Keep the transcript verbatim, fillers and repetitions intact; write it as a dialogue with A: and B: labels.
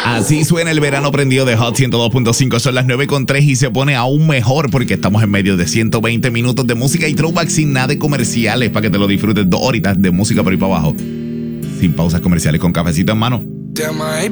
A: Así suena el verano prendido de Hot ciento dos punto cinco. Son las nueve con tres y se pone aún mejor porque estamos en medio de ciento veinte minutos de música y throwback sin nada de comerciales para que te lo disfrutes. Dos horitas de música por ahí para abajo. Sin pausas comerciales, con cafecito en mano.
B: Damn, I